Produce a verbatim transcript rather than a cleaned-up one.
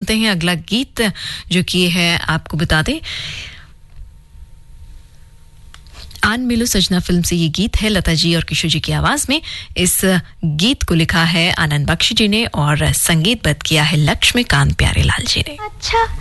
सुनते हैं अगला गीत, जो कि है आपको बता दें आन मिलो सजना फिल्म से ये गीत है, लता जी और किशोर जी की आवाज में। इस गीत को लिखा है आनंद बख्शी जी ने और संगीतबद्ध किया है लक्ष्मीकांत प्यारेलाल जी ने। अच्छा